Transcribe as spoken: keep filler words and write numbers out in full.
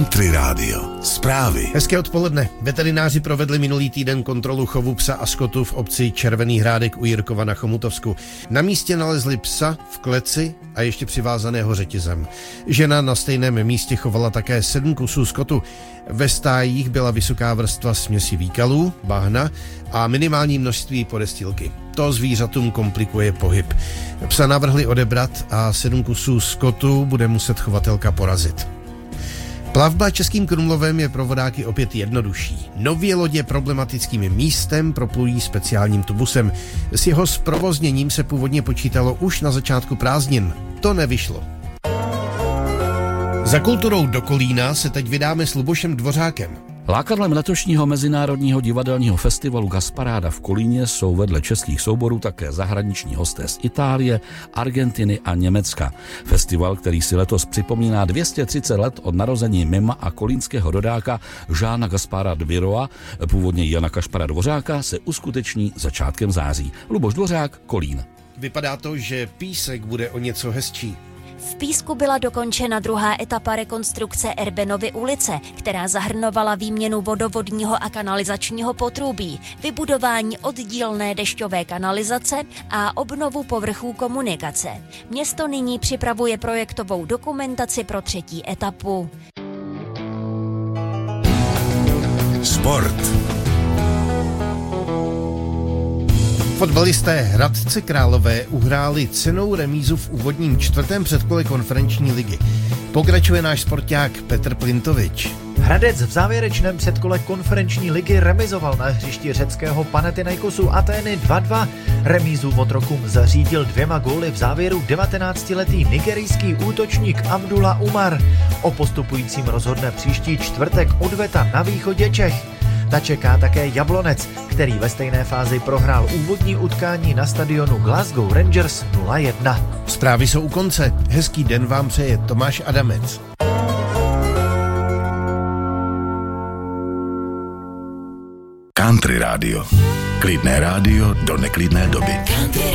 Country Radio. Zprávy. Hezké odpoledne. Veterináři provedli minulý týden kontrolu chovu psa a skotu v obci Červený Hrádek u Jirkova na Chomutovsku. Na místě nalezli psa v kleci a ještě přivázaného řetězem. Žena na stejném místě chovala také sedm kusů skotu. Ve stájích byla vysoká vrstva směsi výkalů, bahna a minimální množství podestýlky. To zvířatům komplikuje pohyb. Psa navrhli odebrat a sedm kusů skotu bude muset chovatelka porazit. Plavba Českým Krumlovem je pro vodáky opět jednodušší. Nově lodě problematickým místem proplují speciálním tubusem. S jeho zprovozněním se původně počítalo už na začátku prázdnin. To nevyšlo. Za kulturou do Kolína se teď vydáme s Lubošem Dvořákem. Lákadlem letošního mezinárodního divadelního festivalu Gasparáda v Kolíně jsou vedle českých souborů také zahraniční hosté z Itálie, Argentiny a Německa. Festival, který si letos připomíná dvě stě třicet let od narození mima a kolínského rodáka Žána Gaspara Dviroa, původně Jana Kašpara Dvořáka, se uskuteční začátkem září. Luboš Dvořák, Kolín. Vypadá to, že Písek bude o něco hezčí. V Písku byla dokončena druhá etapa rekonstrukce Erbenovy ulice, která zahrnovala výměnu vodovodního a kanalizačního potrubí, vybudování oddílné dešťové kanalizace a obnovu povrchů komunikace. Město nyní připravuje projektovou dokumentaci pro třetí etapu. Sport. Fotbalisté Hradce Králové uhráli cennou remízu v úvodním čtvrtém předkole konferenční ligy. Pokračuje náš sporták Petr Plintovič. Hradec v závěrečném předkole konferenční ligy remizoval na hřišti řeckého Panathinaikosu Atény dva dva. Remízu otrokům zařídil dvěma góly v závěru devatenáctiletý nigerijský útočník Abdullah Umar. O postupujícím rozhodne příští čtvrtek odveta na východě Čech. Ta čeká také Jablonec, který ve stejné fázi prohrál úvodní utkání na stadionu Glasgow Rangers nula jedna. Zprávy jsou u konce. Hezký den vám přeje Tomáš Adamec. Country Radio. Klidné rádio do neklidné doby.